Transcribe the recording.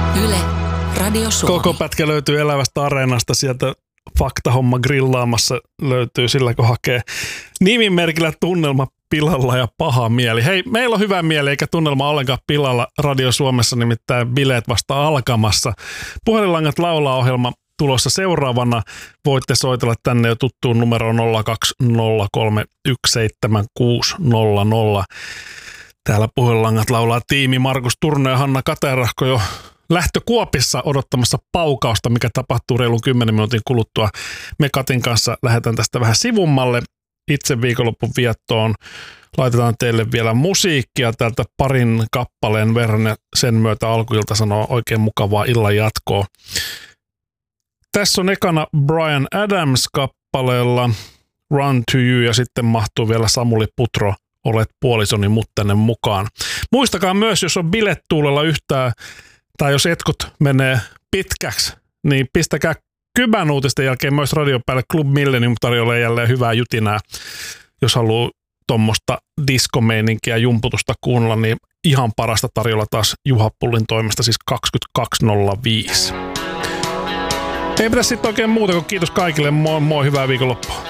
Yle, Radio Suomi. Koko pätkä löytyy Elävästä Areenasta, sieltä Faktahomma grillaamassa löytyy sillä, kun hakee nimimerkillä Tunnelma pilalla ja paha mieli. Hei, meillä on hyvä mieli eikä tunnelma ollenkaan pilalla Radio Suomessa, nimittäin bileet vasta alkamassa. Puhelinlangat laulaa -ohjelma tulossa seuraavana. Voitte soitella tänne jo tuttuun numeroon 020317600. Täällä puhelinlangat laulaa tiimi Markus Turne ja Hanna Katerahko jo lähtökuopissa odottamassa paukausta, mikä tapahtuu reilun 10 minuutin kuluttua. Me Katin kanssa lähdetään tästä vähän sivummalle itse viikonloppun viettoon. Laitetaan teille vielä musiikkia täältä parin kappaleen verran ja sen myötä alkuilta sanoo oikein mukavaa illan jatkoa. Tässä on ekana Bryan Adams kappaleella Run to You ja sitten mahtuu vielä Samuli Putro, Olet puolisoni mut tänne mukaan. Muistakaa myös, jos on bilettuulella yhtään tai jos etkut menee pitkäksi, niin pistäkää Kybän uutisten jälkeen myös radio päälle Club Millennium tarjolla jälleen hyvää jutinää. Jos haluaa tuommoista diskomeininkiä jumputusta kuunnella, niin ihan parasta tarjolla taas Juha Pullin toimesta, siis 22.05. Ei pitäisi sitten oikein muuta kuin kiitos kaikille. Moi moi, hyvää viikonloppua.